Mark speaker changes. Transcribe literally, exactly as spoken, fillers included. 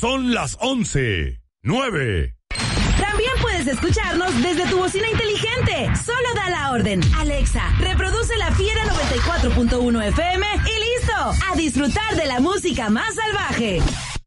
Speaker 1: son las once, nueve.
Speaker 2: También puedes escucharnos desde tu bocina inteligente. Solo da la orden. Alexa, reproduce La Fiera noventa y cuatro punto uno F M y listo. A disfrutar de la música más salvaje.